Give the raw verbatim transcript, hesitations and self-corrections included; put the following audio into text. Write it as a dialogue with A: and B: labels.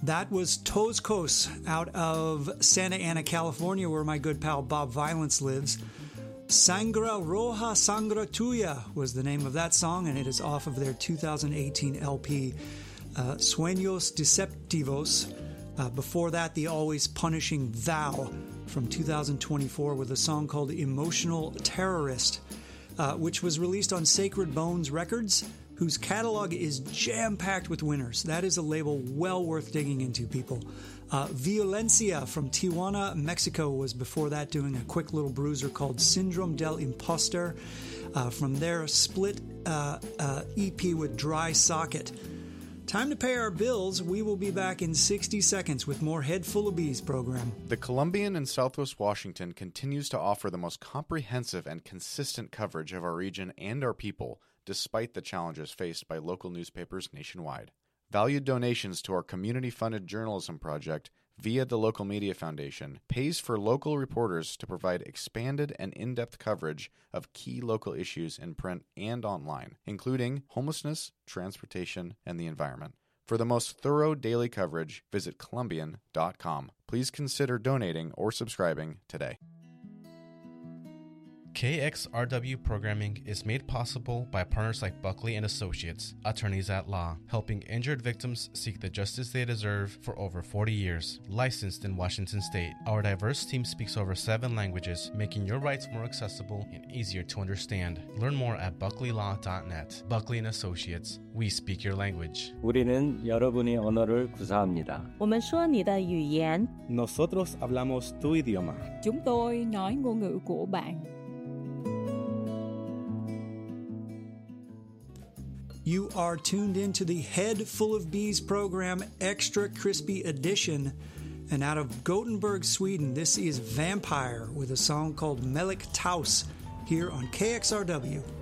A: That was Toskos out of Santa Ana, California, where my good pal Bob Violence lives. Sangra Roja Sangra Tuya was the name of that song, and it is off of their two thousand eighteen L P, uh, Sueños Deceptivos. Uh, before that, the always punishing Thou from two thousand twenty-four with a song called Emotional Terrorist, uh, which was released on Sacred Bones Records, whose catalog is jam-packed with winners. That is a label well worth digging into, people. Uh, Violencia from Tijuana, Mexico was before that, doing a quick little bruiser called Syndrome del Impostor. Uh, from their split uh, uh, E P with Dry Socket. Time to pay our bills. We will be back in sixty seconds with more Head Full of Bees program.
B: The Columbian in Southwest Washington continues to offer the most comprehensive and consistent coverage of our region and our people, despite the challenges faced by local newspapers nationwide. Valued donations to our community-funded journalism project via the Local Media Foundation pays for local reporters to provide expanded and in-depth coverage of key local issues in print and online, including homelessness, transportation, and the environment. For the most thorough daily coverage, visit Columbian dot com. Please consider donating or subscribing today.
C: K X R W programming is made possible by partners like Buckley and Associates, attorneys at law, helping injured victims seek the justice they deserve for over forty years. Licensed in Washington State, our diverse team speaks over seven languages, making your rights more accessible and easier to understand. Learn more at buckley law dot net. Buckley and Associates, we speak your language.
D: 우리는 여러분의 언어를 구사합니다.
E: 我们说你的语言.
F: Nosotros hablamos tu idioma.
G: Chúng tôi nói ngôn ngữ của bạn.
A: You are tuned into the Head Full of Bees program, Extra Crispy Edition. And out of Gothenburg, Sweden, this is Vampire with a song called Melik Taus here on K X R W.